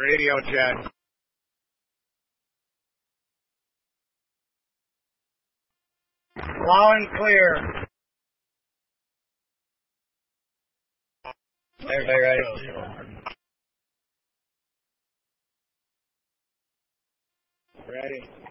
Radio check. Loud and clear. Everybody ready? Ready.